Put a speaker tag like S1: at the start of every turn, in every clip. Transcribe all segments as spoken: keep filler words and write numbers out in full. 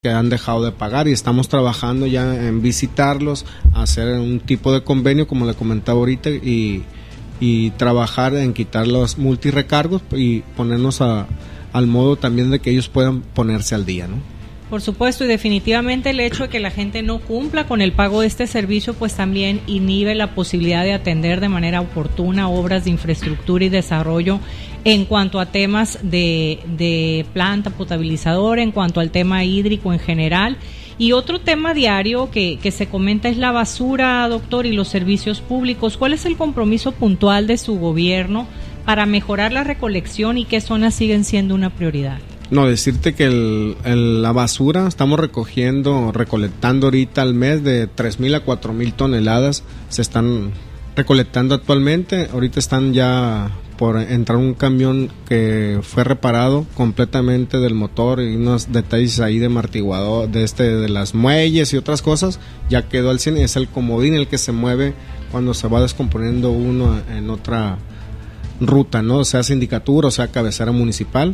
S1: que han dejado de pagar y estamos trabajando ya en visitarlos, hacer un tipo de convenio como le comentaba ahorita y, y trabajar en quitar los multirecargos y ponernos a, al modo también de que ellos puedan ponerse al día, ¿no?
S2: Por supuesto, y definitivamente el hecho de que la gente no cumpla con el pago de este servicio pues también inhibe la posibilidad de atender de manera oportuna obras de infraestructura y desarrollo en cuanto a temas de, de planta potabilizadora, en cuanto al tema hídrico en general. Y otro tema diario que, que se comenta es la basura, doctor, y los servicios públicos. ¿Cuál es el compromiso puntual de su gobierno para mejorar la recolección y qué zonas siguen siendo una prioridad?
S1: No, decirte que el, el, la basura estamos recogiendo, recolectando ahorita al mes de tres mil a cuatro mil toneladas, se están recolectando actualmente, ahorita están ya por entrar un camión que fue reparado completamente del motor y unos detalles ahí de amortiguador, de este, de las muelles y otras cosas, ya quedó al cien, es el comodín el que se mueve cuando se va descomponiendo uno en otra ruta, ¿no? Sea sindicatura o sea cabecera municipal.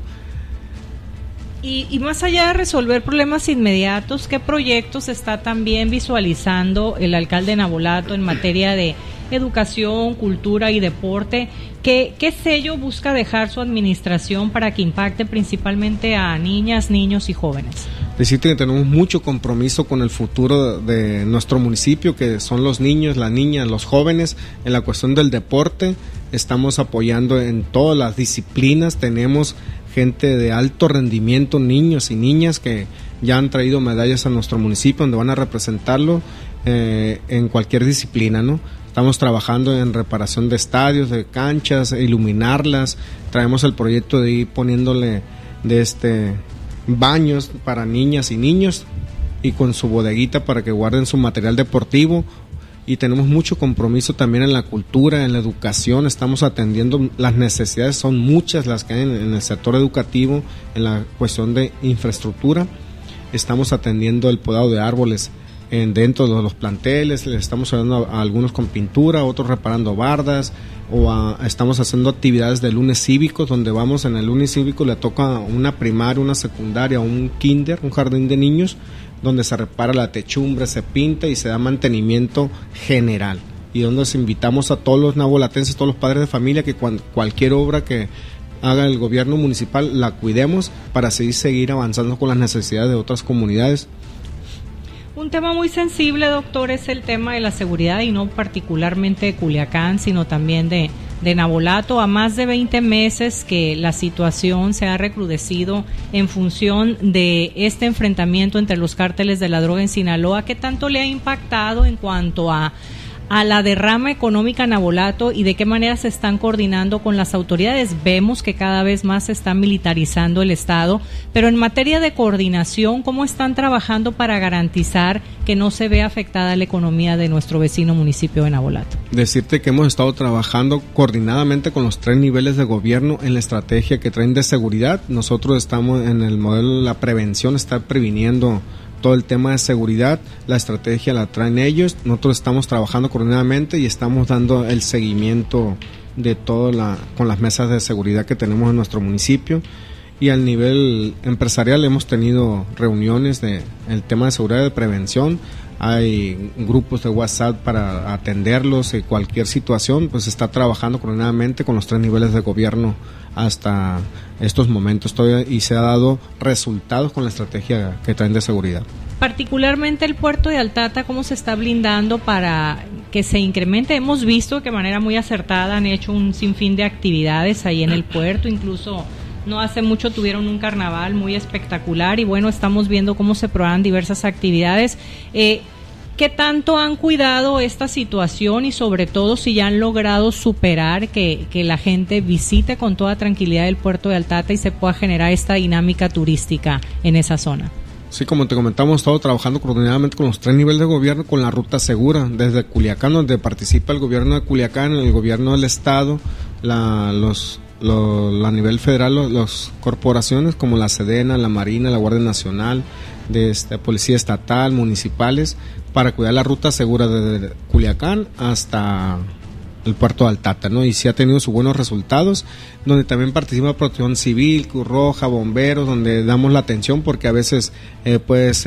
S2: Y, y más allá de resolver problemas inmediatos, ¿qué proyectos está también visualizando el alcalde Navolato en materia de educación, cultura y deporte? ¿Qué, qué sello busca dejar su administración para que impacte principalmente a niñas, niños y jóvenes?
S1: Decirte que tenemos mucho compromiso con el futuro de nuestro municipio, que son los niños, las niñas, los jóvenes. En la cuestión del deporte, estamos apoyando en todas las disciplinas, tenemos gente de alto rendimiento, niños y niñas que ya han traído medallas a nuestro municipio, donde van a representarlo eh, en cualquier disciplina, ¿no? Estamos trabajando en reparación de estadios, de canchas, iluminarlas, traemos el proyecto de ir poniéndole de este baños para niñas y niños y con su bodeguita para que guarden su material deportivo. Y tenemos mucho compromiso también en la cultura, en la educación, estamos atendiendo las necesidades, son muchas las que hay en, en el sector educativo, en la cuestión de infraestructura, estamos atendiendo el podado de árboles en, dentro de los planteles, les estamos ayudando a, a algunos con pintura, otros reparando bardas, o a, estamos haciendo actividades de lunes cívicos, donde vamos en el lunes cívico, le toca una primaria, una secundaria, un kinder, un jardín de niños, donde se repara la techumbre, se pinta y se da mantenimiento general, y donde les invitamos a todos los navolatenses, todos los padres de familia, que cuando, cualquier obra que haga el gobierno municipal la cuidemos para así seguir avanzando con las necesidades de otras comunidades.
S2: Un tema muy sensible, doctor, es el tema de la seguridad, y no particularmente de Culiacán, sino también de, de Navolato. A más de veinte meses que la situación se ha recrudecido en función de este enfrentamiento entre los cárteles de la droga en Sinaloa, ¿qué tanto le ha impactado en cuanto a a la derrama económica en Navolato y de qué manera se están coordinando con las autoridades? Vemos que cada vez más se está militarizando el Estado, pero en materia de coordinación, ¿cómo están trabajando para garantizar que no se vea afectada la economía de nuestro vecino municipio de Navolato?
S1: Decirte que hemos estado trabajando coordinadamente con los tres niveles de gobierno en la estrategia que traen de seguridad. Nosotros estamos en el modelo de la prevención, estar previniendo todo el tema de seguridad, la estrategia la traen ellos, nosotros estamos trabajando coordinadamente y estamos dando el seguimiento de todo la, con las mesas de seguridad que tenemos en nuestro municipio. Y al nivel empresarial hemos tenido reuniones de el tema de seguridad y de prevención, hay grupos de WhatsApp para atenderlos y cualquier situación, pues está trabajando coordinadamente con los tres niveles de gobierno hasta estos momentos todavía, y se ha dado resultados con la estrategia que traen de seguridad.
S2: Particularmente el puerto de Altata, ¿cómo se está blindando para que se incremente? Hemos visto que de manera muy acertada han hecho un sinfín de actividades ahí en el puerto, incluso no hace mucho tuvieron un carnaval muy espectacular y bueno, estamos viendo cómo se programan diversas actividades. Eh, ¿Qué tanto han cuidado esta situación y sobre todo si ya han logrado superar que, que la gente visite con toda tranquilidad el puerto de Altata y se pueda generar esta dinámica turística en esa zona?
S1: Sí, como te comentamos, hemos estado trabajando coordinadamente con los tres niveles de gobierno con la ruta segura, desde Culiacán, donde participa el gobierno de Culiacán, el gobierno del estado, la, los, lo, a nivel federal, las corporaciones como la Sedena, la Marina, la Guardia Nacional, de este, Policía Estatal, municipales, para cuidar la ruta segura desde Culiacán hasta el puerto de Altata, ¿no? Y sí ha tenido sus buenos resultados, donde también participa Protección Civil, Cruz Roja, bomberos, donde damos la atención porque a veces eh, pues